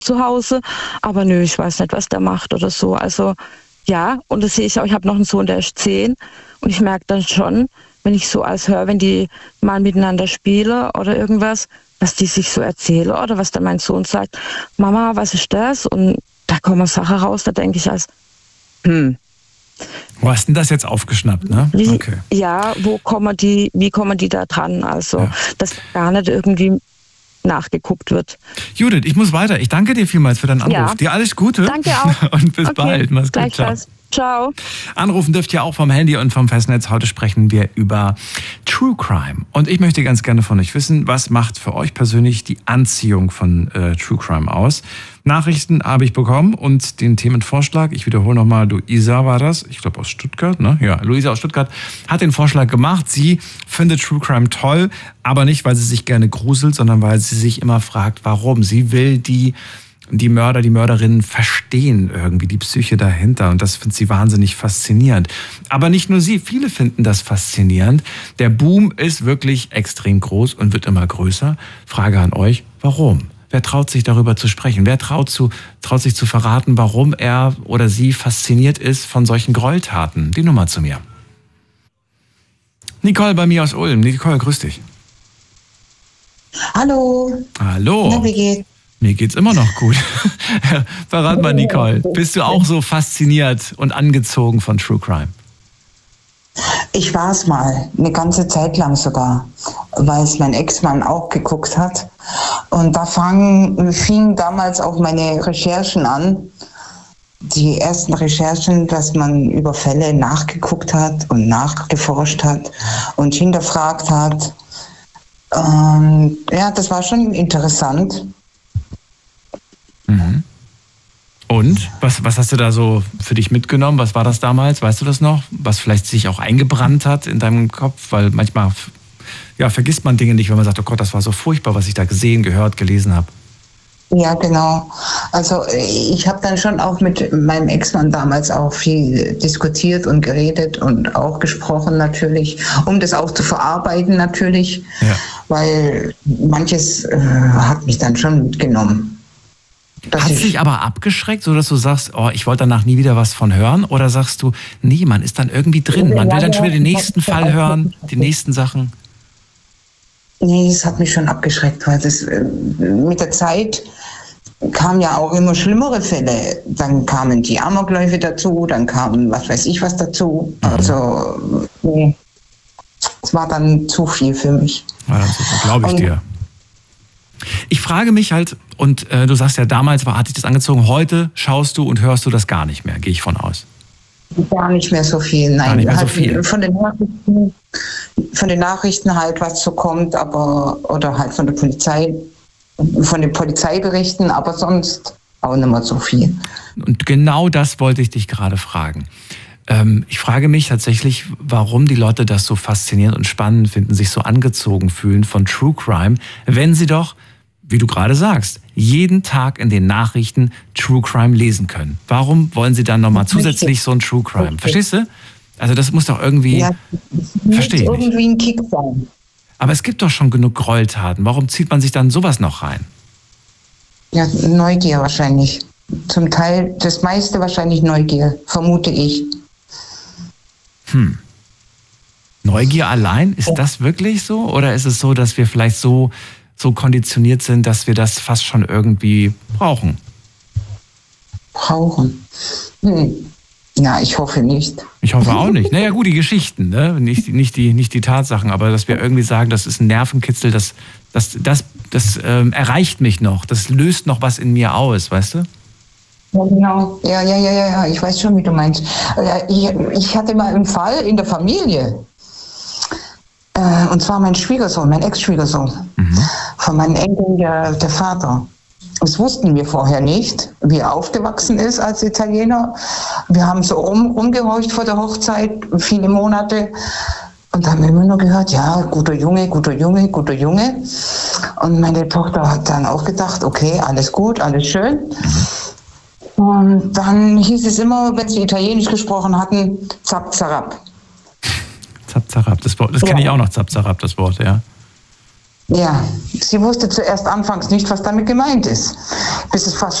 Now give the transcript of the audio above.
zu Hause, aber nö, ich weiß nicht, was der macht oder so. Also ja, und das sehe ich auch, ich habe noch einen Sohn, der ist 10 und ich merke dann schon, wenn ich so als höre, wenn die mal miteinander spielen oder irgendwas, was die sich so erzählen oder was dann mein Sohn sagt, Mama, was ist das? Und da kommen Sachen raus, da denke ich als, Wo hast denn das jetzt aufgeschnappt, ne? Okay. Ja, wie kommen die da dran? Also, dass gar nicht irgendwie nachgeguckt wird. Judith, ich muss weiter. Ich danke dir vielmals für deinen Anruf. Ja. Dir alles Gute. Danke auch. Und bis bald. Mach's gut. Ciao. Ciao. Anrufen dürft ihr auch vom Handy und vom Festnetz. Heute sprechen wir über True Crime. Und ich möchte ganz gerne von euch wissen, was macht für euch persönlich die Anziehung von True Crime aus? Nachrichten habe ich bekommen und den Themenvorschlag, ich wiederhole nochmal, Luisa war das, ich glaube aus Stuttgart, ne? Ja, Luisa aus Stuttgart hat den Vorschlag gemacht. Sie findet True Crime toll, aber nicht, weil sie sich gerne gruselt, sondern weil sie sich immer fragt, warum. Sie will die Mörder, die Mörderinnen verstehen irgendwie, die Psyche dahinter. Und das findet sie wahnsinnig faszinierend. Aber nicht nur sie, viele finden das faszinierend. Der Boom ist wirklich extrem groß und wird immer größer. Frage an euch, warum? Wer traut sich darüber zu sprechen? Wer traut sich zu verraten, warum er oder sie fasziniert ist von solchen Gräueltaten? Die Nummer zu mir. Nicole bei mir aus Ulm. Nicole, grüß dich. Hallo. Hallo. Na, wie geht's? Mir geht's immer noch gut. Verrat mal, Nicole, bist du auch so fasziniert und angezogen von True Crime? Ich war es mal, eine ganze Zeit lang sogar, weil es mein Ex-Mann auch geguckt hat. Und da fingen damals auch meine Recherchen an. Die ersten Recherchen, dass man über Fälle nachgeguckt hat und nachgeforscht hat und hinterfragt hat. Ja, das war schon interessant. Mhm. Und? Was hast du da so für dich mitgenommen? Was war das damals? Weißt du das noch? Was vielleicht sich auch eingebrannt hat in deinem Kopf? Weil manchmal vergisst man Dinge nicht, wenn man sagt, oh Gott, das war so furchtbar, was ich da gesehen, gehört, gelesen habe. Ja, genau. Also ich habe dann schon auch mit meinem Ex-Mann damals auch viel diskutiert und geredet und auch gesprochen natürlich, um das auch zu verarbeiten natürlich, weil manches hat mich dann schon mitgenommen. Hat es dich aber abgeschreckt, sodass du sagst, oh, ich wollte danach nie wieder was von hören? Oder sagst du, nee, man ist dann irgendwie drin, man will dann schon wieder den nächsten Fall hören, die nächsten Sachen? Nee, es hat mich schon abgeschreckt, weil das mit der Zeit kamen ja auch immer schlimmere Fälle. Dann kamen die Amokläufe dazu, dann kam was weiß ich was dazu. Also, nee, es war dann zu viel für mich. Ja, das glaube ich dir. Ich frage mich halt, und du sagst ja, damals hat dich das angezogen, heute schaust du und hörst du das gar nicht mehr, gehe ich von aus. Gar nicht mehr so viel, nein. Gar nicht mehr so viel. Von den Nachrichten halt, was so kommt, oder halt von der Polizei, von den Polizeiberichten, aber sonst auch nicht mehr so viel. Und genau das wollte ich dich gerade fragen. Ich frage mich tatsächlich, warum die Leute das so faszinierend und spannend finden, sich so angezogen fühlen von True Crime, wenn sie doch, wie du gerade sagst, jeden Tag in den Nachrichten True Crime lesen können. Warum wollen sie dann nochmal zusätzlich so ein True Crime? Verstehst du? Also das muss doch irgendwie, verstehe ich nicht. Irgendwie ein Kick sein. Aber es gibt doch schon genug Gräueltaten. Warum zieht man sich dann sowas noch rein? Ja, Neugier wahrscheinlich. Zum Teil, das meiste wahrscheinlich Neugier, vermute ich. Neugier allein, ist das wirklich so? Oder ist es so, dass wir vielleicht so konditioniert sind, dass wir das fast schon irgendwie brauchen? Brauchen? Ja, ich hoffe nicht. Ich hoffe auch nicht. Naja gut, die Geschichten, ne? nicht die Tatsachen, aber dass wir irgendwie sagen, das ist ein Nervenkitzel, das erreicht mich noch, das löst noch was in mir aus, weißt du? Ja, genau. Ja, ich weiß schon, wie du meinst. Ich hatte mal einen Fall in der Familie. Und zwar mein Schwiegersohn, mein Ex-Schwiegersohn. Von meinen Enkeln der Vater. Das wussten wir vorher nicht, wie er aufgewachsen ist als Italiener. Wir haben so rumgehorcht vor der Hochzeit, viele Monate. Und haben immer nur gehört, ja, guter Junge. Und meine Tochter hat dann auch gedacht, okay, alles gut, alles schön. Und dann hieß es immer, wenn sie Italienisch gesprochen hatten, Zap, Zarab. Zap, Zarab, das Wort, das kenne ich auch noch, Zap, Zarab, das Wort, ja. Ja, sie wusste zuerst anfangs nicht, was damit gemeint ist, bis es fast